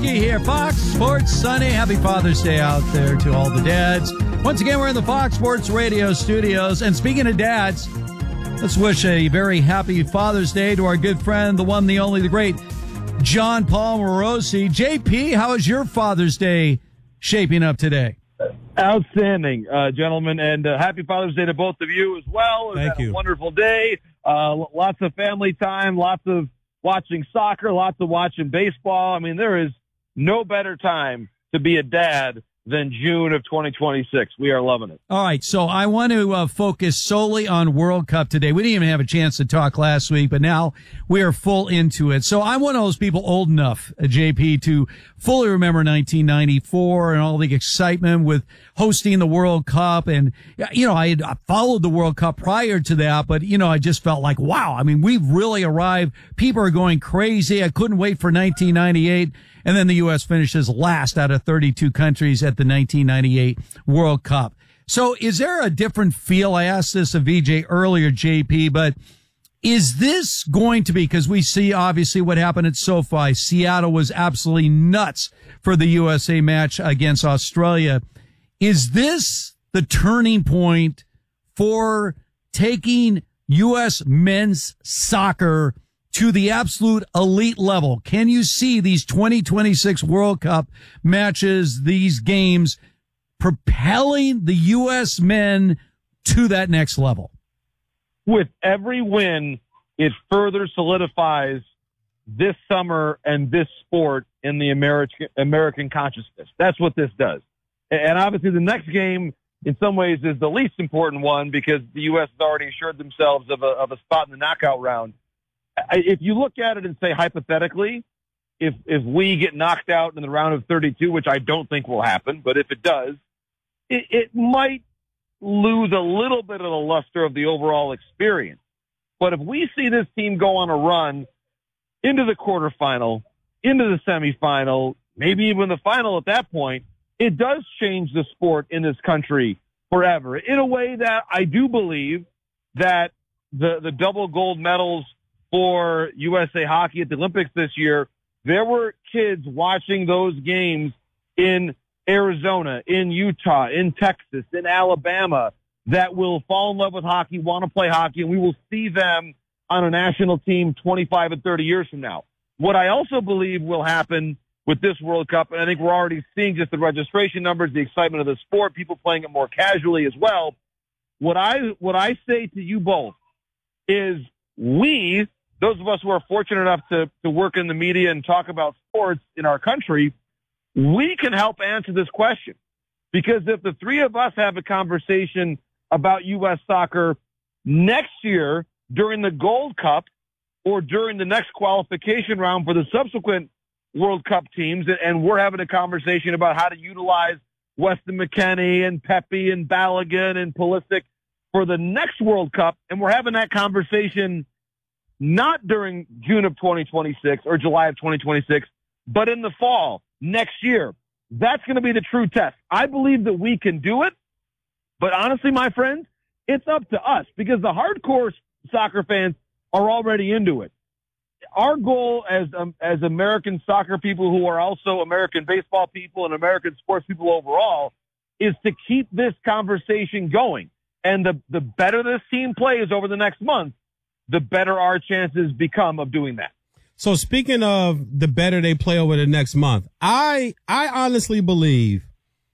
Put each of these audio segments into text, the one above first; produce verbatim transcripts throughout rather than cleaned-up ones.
Ski here, Fox Sports Sunday. Happy Father's Day out there to all the dads. Once again, we're in the Fox Sports Radio studios. And speaking of dads, let's wish a very happy Father's Day to our good friend, the one, the only, the great John Paul Morosi. J P, how is your Father's Day shaping up today? Outstanding, uh, gentlemen, and uh, happy Father's Day to both of you as well. It's Thank you. A wonderful day. Uh, lots of family time, lots of watching soccer, lots of watching baseball. I mean, there is no better time to be a dad than June of twenty twenty-six. We are loving it. All right, so I want to uh, focus solely on World Cup today. We didn't even have a chance to talk last week, but now we are full into it. So I'm one of those people old enough, uh, J P, to fully remember nineteen ninety-four and all the excitement with hosting the World Cup. And, you know, I had followed the World Cup prior to that, but, you know, I just felt like, wow, I mean, we've really arrived. People are going crazy. I couldn't wait for nineteen ninety-eight. And then the U S finishes last out of thirty-two countries at the nineteen ninety-eight World Cup. So is there a different feel? I asked this of V J earlier, J P, but is this going to be, because we see obviously what happened at SoFi. Seattle was absolutely nuts for the U S A match against Australia. Is this the turning point for taking U S men's soccer to the absolute elite level? Can you see these twenty twenty-six World Cup matches, these games, propelling the U S men to that next level? With every win, it further solidifies this summer and this sport in the American American consciousness. That's what this does. And obviously the next game, in some ways, is the least important one because the U S has already assured themselves of a, of a spot in the knockout round. If you look at it and say hypothetically, if if we get knocked out in the round of thirty-two, which I don't think will happen, but if it does, it, it might lose a little bit of the luster of the overall experience. But if we see this team go on a run into the quarterfinal, into the semifinal, maybe even the final at that point, it does change the sport in this country forever. In a way that I do believe that the the double gold medals for U S A Hockey at the Olympics this year, there were kids watching those games in Arizona, in Utah, in Texas, in Alabama that will fall in love with hockey, want to play hockey, and we will see them on a national team twenty-five and thirty years from now. What I also believe will happen with this World Cup, and I think we're already seeing just the registration numbers, the excitement of the sport, people playing it more casually as well. What I, what I say to you both is we, those of us who are fortunate enough to, to work in the media and talk about sports in our country, we can help answer this question. Because if the three of us have a conversation about U S soccer next year during the Gold Cup or during the next qualification round for the subsequent World Cup teams, and we're having a conversation about how to utilize Weston McKennie and Pepe and Balogun and Pulisic for the next World Cup, and we're having that conversation not during June of twenty twenty-six or July of twenty twenty-six, but in the fall next year. That's going to be the true test. I believe that we can do it, but honestly, my friends, it's up to us because the hardcore soccer fans are already into it. Our goal as um, as American soccer people who are also American baseball people and American sports people overall is to keep this conversation going. And the, the better this team plays over the next month, the better our chances become of doing that. So speaking of the better they play over the next month, I, I honestly believe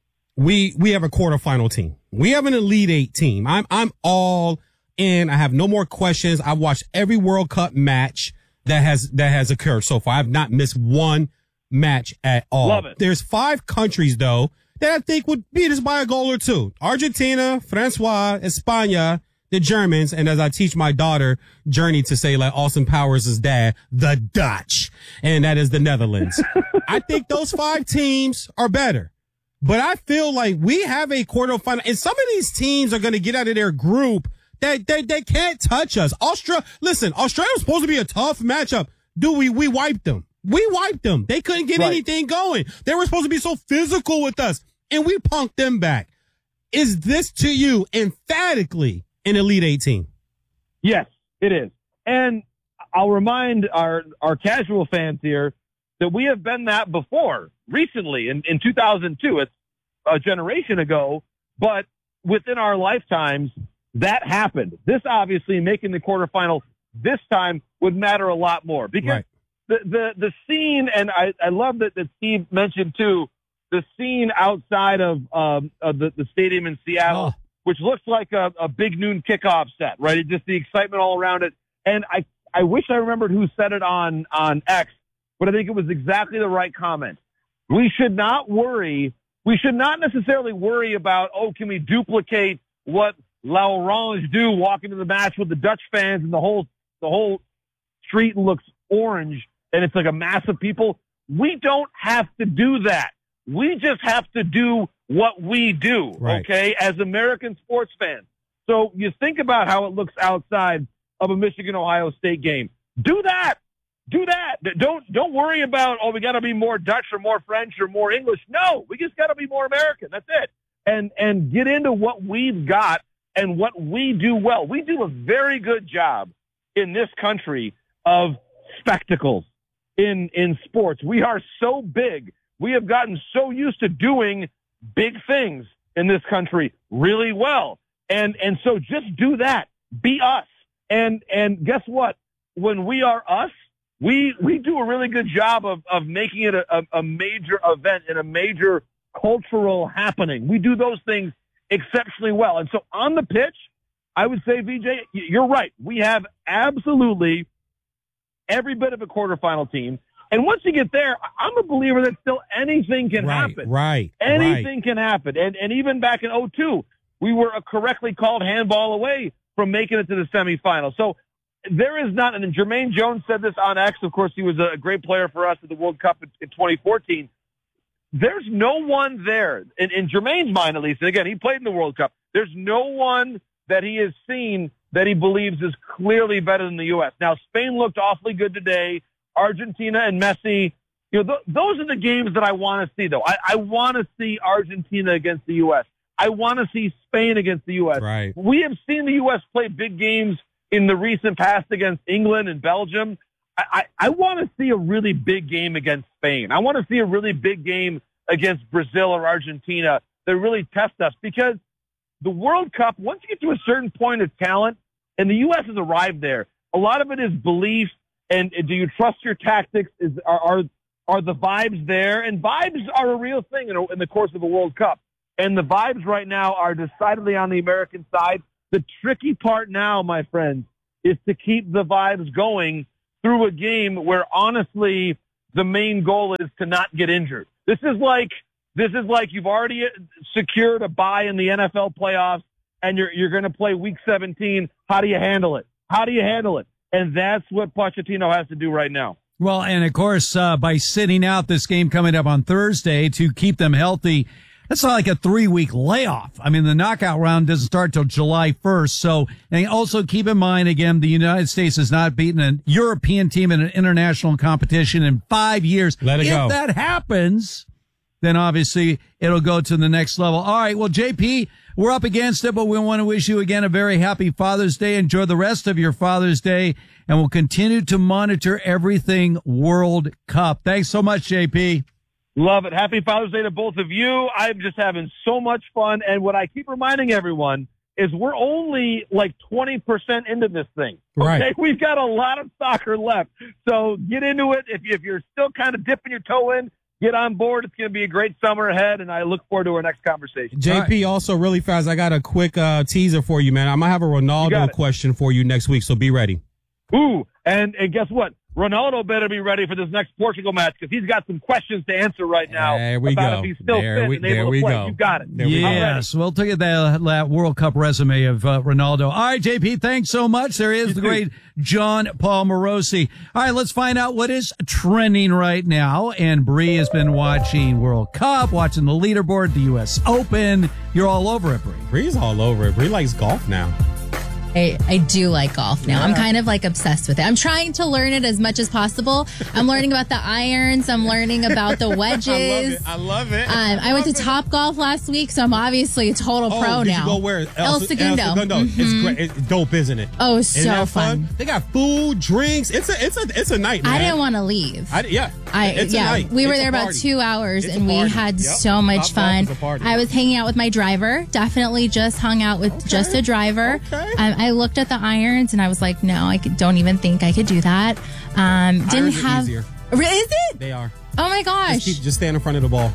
we, we have a quarterfinal team. We have an Elite Eight team. I'm, I'm all in. I have no more questions. I've watched every World Cup match that has, that has occurred so far. I've not missed one match at all. Love it. There's five countries though that I think would beat us by a goal or two. Argentina, Francois, España, the Germans, and as I teach my daughter Journey to say like Austin Powers' dad, the Dutch, and that is the Netherlands. I think those five teams are better, but I feel like we have a quarterfinal, and some of these teams are going to get out of their group that they, they can't touch us. Australia, listen, Australia was supposed to be a tough matchup. Do we, we wiped them. We wiped them. They couldn't get right. anything going. They were supposed to be so physical with us, and we punked them back. Is this to you emphatically an Elite Eight team? Yes, it is. And I'll remind our, our casual fans here that we have been that before recently in, in two thousand two. It's a generation ago, but within our lifetimes, that happened. This obviously making the quarterfinal this time would matter a lot more because Right. the, the, the scene, and I, I love that, that Steve mentioned too, the scene outside of, um, of the, the stadium in Seattle, Oh. which looks like a, a big noon kickoff set, right? It just the excitement all around it. And I, I wish I remembered who said it on, on X, but I think it was exactly the right comment. We should not worry. We should not necessarily worry about, oh, can we duplicate what La Orange do walking to the match with the Dutch fans and the whole, the whole street looks orange and it's like a mass of people. We don't have to do that. We just have to do what we do, Right. okay, as American sports fans. So you think about how it looks outside of a Michigan-Ohio State game. Do that. Do that. Don't don't worry about, oh, we got to be more Dutch or more French or more English. No, we just got to be more American. That's it. And and get into what we've got and what we do well. We do a very good job in this country of spectacles in in sports. We are so big. We have gotten so used to doing big things in this country really well. And and so just do that. Be us. And and guess what? When we are us, we we do a really good job of, of making it a, a, a major event and a major cultural happening. We do those things exceptionally well. And so on the pitch, I would say, V J, you're right. We have absolutely every bit of a quarterfinal team. And once you get there, I'm a believer that still anything can Right, happen. right, Anything right. can happen. And and even back in oh two, we were a correctly called handball away from making it to the semifinal. So there is not, and Jermaine Jones said this on X. Of course, he was a great player for us at the World Cup in, in twenty fourteen. There's no one there, in, in Jermaine's mind at least, and again, he played in the World Cup. There's no one that he has seen that he believes is clearly better than the U S. Now, Spain looked awfully good today. Argentina and Messi, you know, th- those are the games that I want to see, though. I, I want to see Argentina against the U S. I want to see Spain against the U S. Right. We have seen the U S play big games in the recent past against England and Belgium. I, I, I want to see a really big game against Spain. I want to see a really big game against Brazil or Argentina that really test us, because the World Cup, once you get to a certain point of talent, and the U S has arrived there, a lot of it is belief. And do you trust your tactics? Is are are, are the vibes there? And vibes are a real thing in, a, in the course of a World Cup. And the vibes right now are decidedly on the American side. The tricky part now, my friends, is to keep the vibes going through a game where, honestly, the main goal is to not get injured. This is like this is like you've already secured a bye in the N F L playoffs, and you're you're going to play Week seventeen. How do you handle it? How do you handle it? And that's what Pochettino has to do right now. Well, and of course, uh, by sitting out this game coming up on Thursday to keep them healthy, that's not like a three week layoff. I mean, the knockout round doesn't start till July first. So, and also keep in mind, again, the United States has not beaten a European team in an international competition in five years. Let it if go. If that happens, then obviously it'll go to the next level. All right. Well, J P, we're up against it, but we want to wish you again a very happy Father's Day. Enjoy the rest of your Father's Day, and we'll continue to monitor everything World Cup. Thanks so much, J P. Love it. Happy Father's Day to both of you. I'm just having so much fun. And what I keep reminding everyone is we're only like twenty percent into this thing. Okay? Right. We've got a lot of soccer left. So get into it. If, you, if you're still kind of dipping your toe in, get on board. It's going to be a great summer ahead, and I look forward to our next conversation. J P, also really fast, I got a quick uh, teaser for you, man. I'm going to have a Ronaldo question for you next week, so be ready. Ooh, and, and guess what? Ronaldo better be ready for this next Portugal match, because he's got some questions to answer right now There we about go. if he's still There fit we- and there able we to play. go. You got it. There we go. Yes, we'll take that, that World Cup resume of uh, Ronaldo. All right, J P, thanks so much. There is the great John Paul Morosi. All right, let's find out what is trending right now. And Bree has been watching World Cup, watching the leaderboard, the U S Open. You're all over it, Bree. Bree's all over it. Bree likes golf now. I, I do like golf now. Yeah. I'm kind of like obsessed with it. I'm trying to learn it as much as possible. I'm learning about the irons. I'm learning about the wedges. I love it. I love it. Um, I, went to love it. Top Golf last week, so I'm obviously a total Oh, pro did now. you go where? El Segundo. El Segundo. Mhm. It's great. It's dope, isn't it? Oh, it's Isn't so that fun. They got food, drinks. It's a, it's a, it's a night, man. I didn't want to leave. I, yeah. I it's yeah, a night. we were It's a there about party. two hours It's a and we party. had Yep. so much Top golf fun. is a party. I was hanging out with my driver. Definitely just hung out with Okay. just a driver. Okay. Um, I looked at the irons and I was like, no, I could, don't even think I could do that. Um, didn't Irons are have. easier. Re- Is it? They are. Oh my gosh! Just, keep, just stand in front of the ball.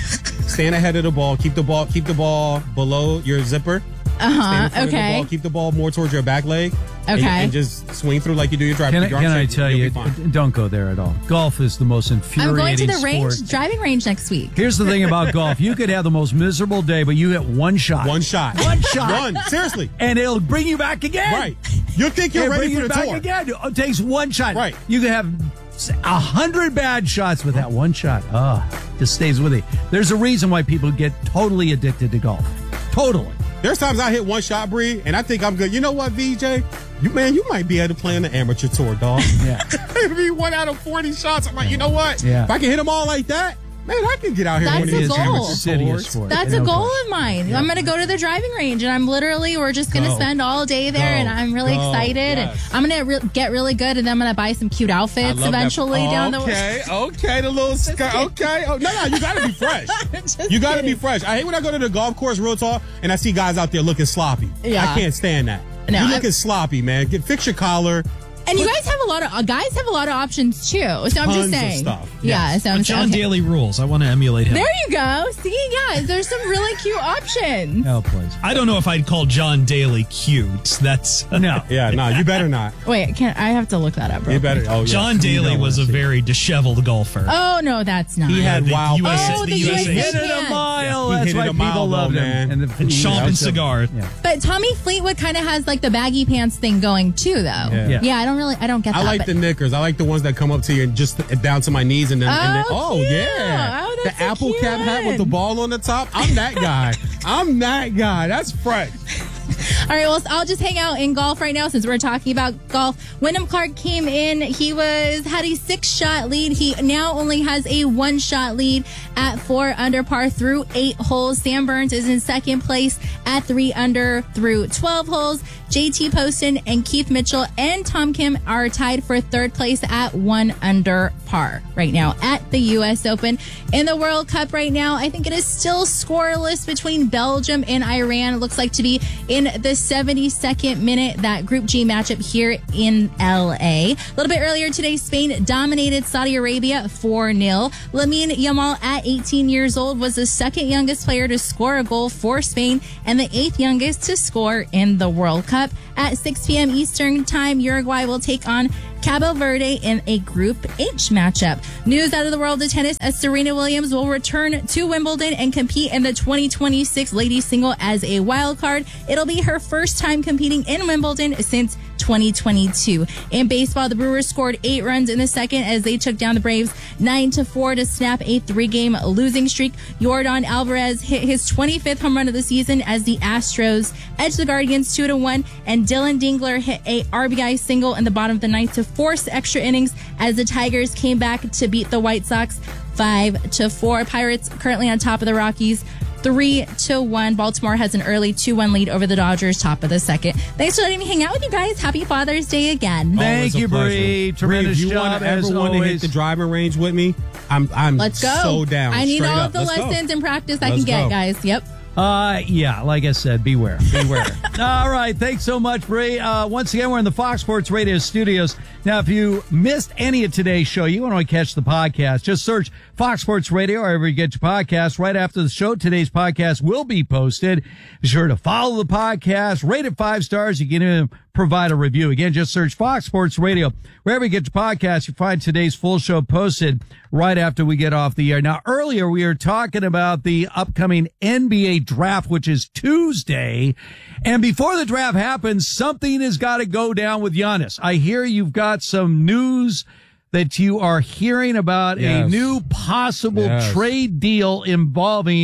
Stand ahead of the ball. Keep the ball. Keep the ball below your zipper. Uh Stand in huh. front of the Okay. ball. Keep the ball more towards your back leg. And, Okay. and just swing through like you do your drive. Can I, Keep your arms can I straight. tell You'll you, be fine. don't go there at all. Golf is the most I'm infuriating going to the range, sport. driving range next week. Here's the thing about golf. You could have the most miserable day, but you hit one shot. One shot. One shot. One. Seriously. And it'll bring you back again. Right. You think you're It'll ready bring for you the back tour. again. It takes one shot. Right. You can have a hundred bad shots with that one shot. Ah, just stays with you. There's a reason why people get totally addicted to golf. Totally. There's times I hit one shot, Bree, and I think I'm good. You know what, V J? You man, you might be able to play in the amateur tour, dog. Yeah. It'd be one out of forty shots. I'm like, you know what? Yeah. If I can hit them all like that, man, I can get out here. That's and a win these goal. amateur City tours. sport. That's No a goal question. of mine. I'm going to go to the driving range, and I'm literally, we're just going to Go. spend all day there, Go. and I'm really Go. excited. Yes. And I'm going to re- get really good, and then I'm going to buy some cute I outfits love eventually that. down the Okay, okay, the little skirt. Okay, oh no, no, you gotta be fresh. Just You gotta be kidding. fresh. I hate when I go to the golf course, real talk, and I see guys out there looking sloppy. Yeah. I can't stand that. No, You're I- looking sloppy, man. Get fix your collar. And you guys have a lot of uh, guys have a lot of options too. So I'm Tons just of saying, stuff. yeah. Yes. So I'm But John okay. Daly rules. I want to emulate him. There you go. See, yeah, there's some really cute options. Oh, please. I don't know if I'd call John Daly cute. That's No. Yeah, no, you better not. Wait, can I have to look that up? Real You quick. better. Oh, yeah. John You Daly don't was a wanna see. very disheveled golfer. Oh no, that's not. He had the wild. U S A Oh, the the U S A U S A Hit it a Yes. mile. Yeah, he That's hit why it a mile, people though, loved man. him. the, And Chomp and Cigar. Yeah. But Tommy Fleetwood kind of has like the baggy pants thing going too, though. Yeah. Yeah. I don't really, I don't get I that. like but- the knickers. I like the ones that come up to you and just down to my knees and then. and then Oh, oh cute. yeah. Oh, the that's so apple cap hat with cute. the ball on the top. I'm that guy. I'm that guy. That's fresh. All right, well, I'll just hang out in golf right now since we're talking about golf. Wyndham Clark came in. He was had a six-shot lead. He now only has a one-shot lead at four under par through eight holes. Sam Burns is in second place at three under through twelve holes. J T Poston and Keith Mitchell and Tom Kim are tied for third place at one under par right now at the U S Open. In the World Cup right now, I think it is still scoreless between Belgium and Iran. It looks like to be in the seventy-second minute, that Group G matchup here in L A. A little bit earlier today, Spain dominated Saudi Arabia four nil. Lamine Yamal, at eighteen years old, was the second youngest player to score a goal for Spain and the eighth youngest to score in the World Cup. At six p.m. Eastern Time, Uruguay will take on Cabo Verde in a Group H matchup. News out of the world of tennis as Serena Williams will return to Wimbledon and compete in the twenty twenty-six ladies single as a wild card. It'll be her first time competing in Wimbledon since twenty twenty-two. In baseball, the Brewers scored eight runs in the second as they took down the Braves nine to four to snap a three-game losing streak. Yordan Alvarez hit his twenty-fifth home run of the season as the Astros edged the Guardians two to one, and Dylan Dingler hit a R B I single in the bottom of the ninth to force extra innings as the Tigers came back to beat the White Sox five to four. Pirates currently on top of the Rockies three to one. Baltimore has an early two one lead over the Dodgers, top of the second. Thanks for letting me hang out with you guys. Happy Father's Day again. Thank Always a you, pleasure. Bree. Tremendous Bree, if you job, want to as ever want to hit always. the driving range with me, I'm I'm Let's go. so down. I need Straight all up. of the Let's go. lessons and practice I Let's can get, go. guys. Yep. Uh, yeah, like I said, beware, beware. All right. Thanks so much, Bree. Uh, once again, we're in the Fox Sports Radio studios. Now, if you missed any of today's show, you want to catch the podcast, just search Fox Sports Radio wherever you get your podcast. Right after the show, today's podcast will be posted. Be sure to follow the podcast, rate it five stars. You can even provide a review. Again, just search Fox Sports Radio. Wherever you get your podcast, you find today's full show posted right after we get off the air. Now, earlier we were talking about the upcoming N B A draft, which is Tuesday. And before the draft happens, something has got to go down with Giannis. I hear you've got some news that you are hearing about Yes. a new possible Yes. trade deal involving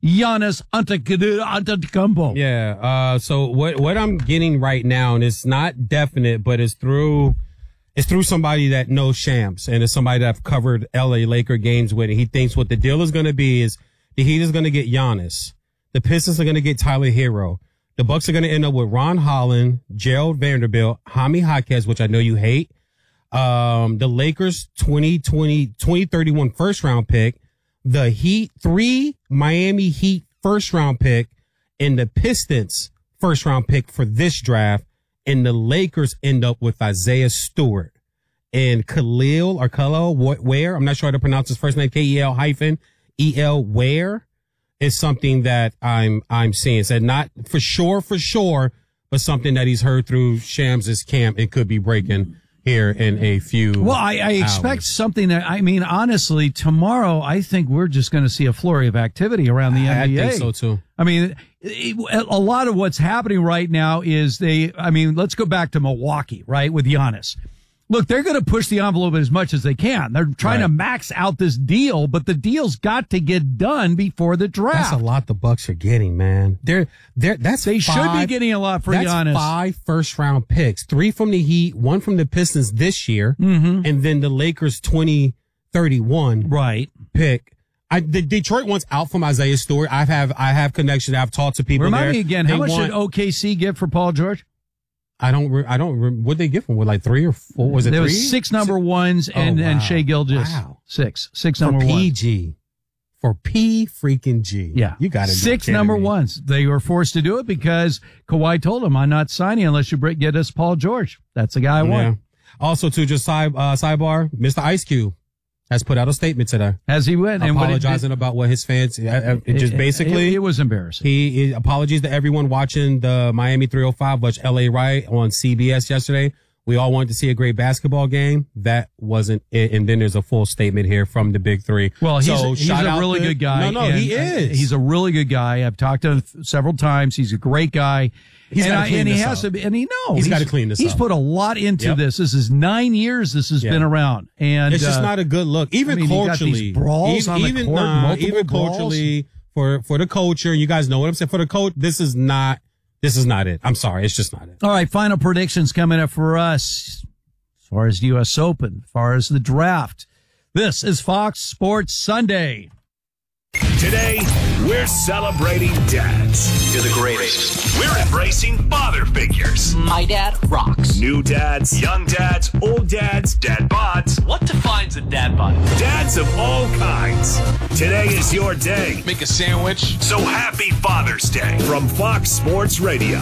Giannis Antetokounmpo. Yeah. Uh, so what what I'm getting right now, and it's not definite, but it's through it's through somebody that knows Shams, and it's somebody that I've covered L A Laker games with. And he thinks what the deal is going to be is the Heat is going to get Giannis, the Pistons are going to get Tyler Hero, the Bucks are going to end up with Ron Holland, Gerald Vanderbilt, Jaime Jaquez, which I know you hate. Um, the Lakers twenty twenty, twenty thirty-one first round pick, the Heat, three Miami Heat first round pick, and the Pistons first round pick for this draft. And the Lakers end up with Isaiah Stewart and Khalil or Khalil Ware. I'm not sure how to pronounce his first name. K E L hyphen E L Ware is something that I'm, I'm seeing. Said not for sure, for sure, but something that he's heard through Shams' camp. It could be breaking here in a few. Well, I, I expect hours. something that, I mean, honestly, tomorrow, I think we're just going to see a flurry of activity around the I, N B A. I think so too. I mean, it, a lot of what's happening right now is they, I mean, let's go back to Milwaukee, right, with Giannis. Look, they're going to push the envelope as much as they can. They're trying Right. to max out this deal, but the deal's got to get done before the draft. That's a lot the Bucks are getting, man. They're, they're, that's They should five, be getting a lot for that's Giannis. five first round picks, three from the Heat, one from the Pistons this year, mm-hmm. and then the Lakers twenty thirty-one Right. pick. I, the Detroit wants out from Isaiah Stewart. I have, I have connection. I've talked to people Remind there. me again, They how much want, did O K C give for Paul George? I don't, re, I don't, re, what they give him? With like three or four? Was it There three? was six number ones and, Oh, and wow. Shea Gilgeous. Wow. Six. Six For number ones. P G. For P freaking G. Yeah. You got to Six number ones. They were forced to do it because Kawhi told them, I'm not signing unless you bring- get us Paul George. That's the guy I want. Yeah. Also, too, just side, uh, sidebar, Mister Ice Cube has put out a statement today. As he went. And what it- apologizing about what his fans, uh, uh, it just it- basically, It, it was embarrassing. he, he apologies to everyone watching the Miami three oh five watch L A Riot on C B S yesterday. We all wanted to see a great basketball game. That wasn't it. And then there's a full statement here from the big three. Well, he's, So, he's shout a out really to- good guy. No, no, and, he is. He's a really good guy. I've talked to him several times. He's a great guy. He's and, gotta I, clean and he this has up. to be, and he knows. He's gotta clean this He's up. put a lot into Yep. this. This is nine years this has Yeah. been around. And It's just uh, not a good look. Even I mean, you got culturally, these brawls even, on the even, court, nah, multiple even brawls. culturally for for the culture. You guys know what I'm saying. For the coach, this is not. This is not it. I'm sorry. It's just not it. All right, final predictions coming up for us as far as the U S Open, as far as the draft. This is Fox Sports Sunday. Today, we're celebrating dads. You're the greatest. We're embracing father figures. My dad rocks. New dads, young dads, old dads, dad bods, What defines a dad bod? dads of all kinds. Today is your day. Make a sandwich. So happy Father's Day from Fox Sports Radio.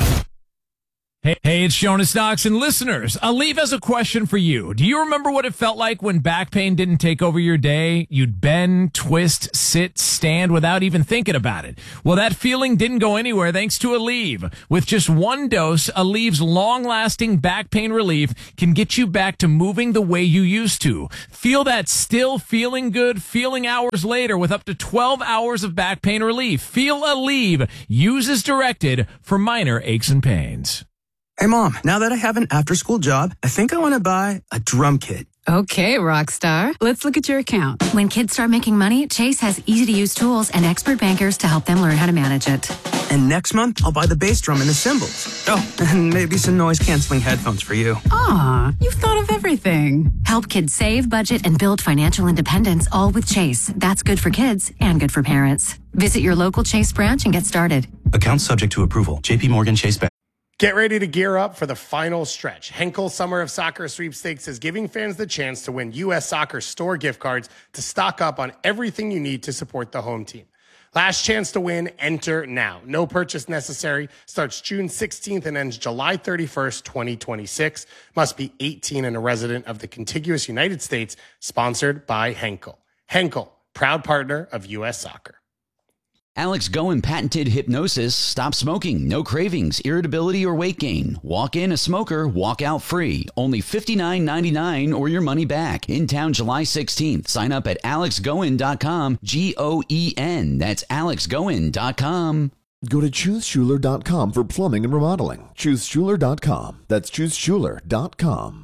Hey, hey, it's Jonas Knox, and listeners, Aleve has a question for you. Do you remember what it felt like when back pain didn't take over your day? You'd bend, twist, sit, stand without even thinking about it. Well, that feeling didn't go anywhere thanks to Aleve. With just one dose, Aleve's long-lasting back pain relief can get you back to moving the way you used to. Feel that still feeling good feeling hours later with up to twelve hours of back pain relief. Feel Aleve. Use as directed for minor aches and pains. Hey, Mom, now that I have an after-school job, I think I want to buy a drum kit. Okay, Rockstar. Let's look at your account. When kids start making money, Chase has easy-to-use tools and expert bankers to help them learn how to manage it. And next month, I'll buy the bass drum and the cymbals. Oh, and maybe some noise-canceling headphones for you. Aw, you've thought of everything. Help kids save, budget, and build financial independence, all with Chase. That's good for kids and good for parents. Visit your local Chase branch and get started. Account subject to approval. J P Morgan Chase Bank. Get ready to gear up for the final stretch. Henkel Summer of Soccer Sweepstakes is giving fans the chance to win U S Soccer store gift cards to stock up on everything you need to support the home team. Last chance to win, enter now. No purchase necessary. Starts June sixteenth and ends July thirty-first, twenty twenty-six. Must be eighteen and a resident of the contiguous United States. Sponsored by Henkel. Henkel, proud partner of U S Soccer. Alex Goen patented hypnosis. Stop smoking. No cravings, irritability, or weight gain. Walk in a smoker, walk out free. Only fifty-nine ninety-nine or your money back. In town July sixteenth. Sign up at alex goen dot com. G O E N. That's alex goen dot com. Go to choose schuler dot com for plumbing and remodeling. choose schuler dot com. That's choose schuler dot com.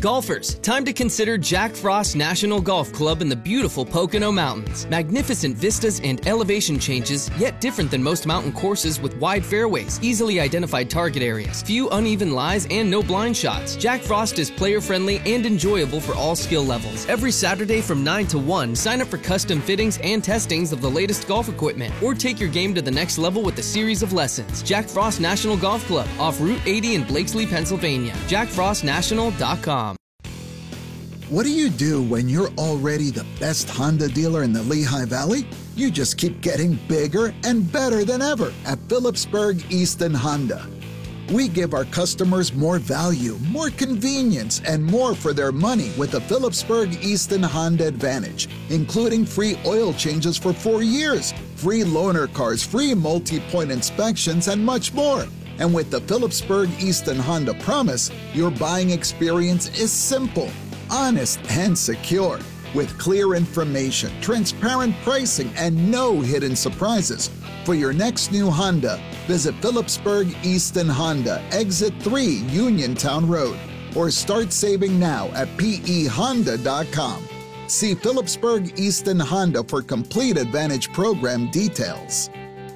Golfers, time to consider Jack Frost National Golf Club in the beautiful Pocono Mountains. Magnificent vistas and elevation changes, yet different than most mountain courses with wide fairways, easily identified target areas, few uneven lies, and no blind shots. Jack Frost is player-friendly and enjoyable for all skill levels. Every Saturday from nine to one, sign up for custom fittings and testings of the latest golf equipment, or take your game to the next level with a series of lessons. Jack Frost National Golf Club, off Route eighty in Blakesley, Pennsylvania. jack frost national dot com. What do you do when you're already the best Honda dealer in the Lehigh Valley? You just keep getting bigger and better than ever at Phillipsburg Easton Honda. We give our customers more value, more convenience, and more for their money with the Phillipsburg Easton Honda Advantage, including free oil changes for four years, free loaner cars, free multi-point inspections, and much more. And with the Phillipsburg Easton Honda Promise, your buying experience is simple, honest, and secure. With clear information, transparent pricing, and no hidden surprises. For your next new Honda, visit Phillipsburg Easton Honda, Exit three, Uniontown Road, or start saving now at P E honda dot com. See Phillipsburg Easton Honda for complete Advantage program details.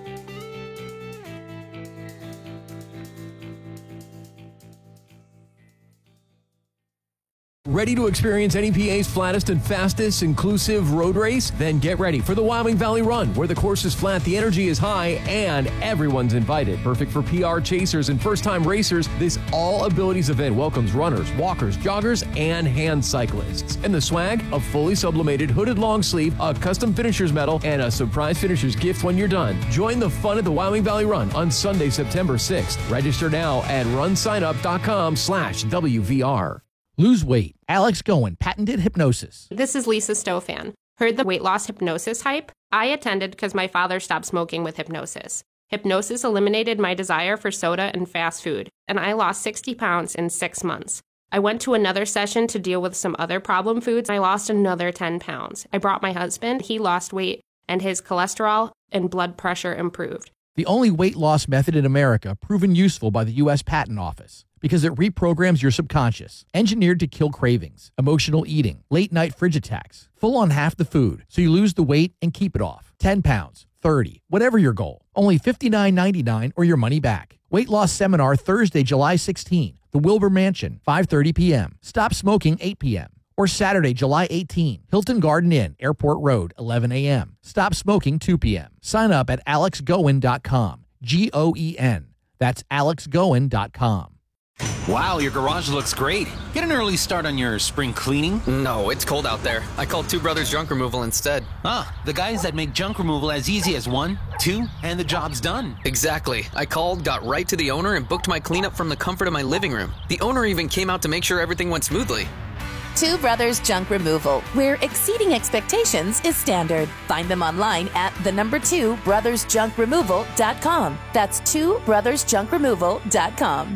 Ready to experience N E P A's flattest and fastest inclusive road race? Then get ready for the Wyoming Valley Run, where the course is flat, the energy is high, and everyone's invited. Perfect for P R chasers and first-time racers, this all-abilities event welcomes runners, walkers, joggers, and hand cyclists. And the swag? A fully sublimated hooded long sleeve, a custom finisher's medal, and a surprise finisher's gift when you're done. Join the fun at the Wyoming Valley Run on Sunday, September sixth. Register now at runsignup.com slash WVR. Lose weight. Alex Goen, patented hypnosis. This is Lisa Stofan. Heard the weight loss hypnosis hype? I attended because my father stopped smoking with hypnosis. Hypnosis eliminated my desire for soda and fast food, and I lost sixty pounds in six months. I went to another session to deal with some other problem foods. I lost another ten pounds. I brought my husband. He lost weight, and his cholesterol and blood pressure improved. The only weight loss method in America proven useful by the U S Patent Office. Because it reprograms your subconscious, engineered to kill cravings, emotional eating, late night fridge attacks, full on half the food, so you lose the weight and keep it off. ten pounds, thirty, whatever your goal. Only fifty-nine ninety-nine or your money back. Weight loss seminar Thursday, July sixteenth, the Wilbur Mansion, five thirty p.m. Stop smoking, eight p.m. Or Saturday, July eighteenth, Hilton Garden Inn, Airport Road, eleven a.m. Stop smoking, two p.m. Sign up at alex goen dot com. G O E N. That's alex goen dot com. Wow, your garage looks great. Get an early start on your spring cleaning? No, it's cold out there. I called Two Brothers Junk Removal instead. Ah, the guys that make junk removal as easy as one, two, and the job's done. Exactly. I called, got right to the owner, and booked my cleanup from the comfort of my living room. The owner even came out to make sure everything went smoothly. Two Brothers Junk Removal, where exceeding expectations is standard. Find them online at the number two brothers junk removal dot com. That's two brothers junk removal dot com.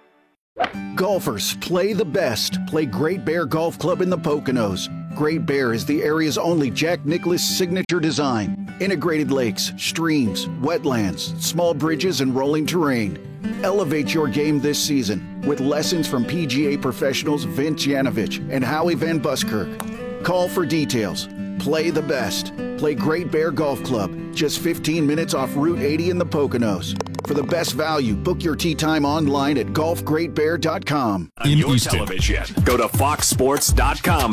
Golfers, play the best. Play Great Bear Golf Club in the Poconos. Great Bear is the area's only Jack Nicklaus signature design. Integrated lakes, streams, wetlands, small bridges, and rolling terrain. Elevate your game this season with lessons from P G A professionals Vince Yanovich and Howie Van Buskirk. Call for details. Play the best. Play Great Bear Golf Club, just fifteen minutes off Route eighty in the Poconos. For the best value, book your tee time online at golf great bear dot com. On your television, go to fox sports dot com.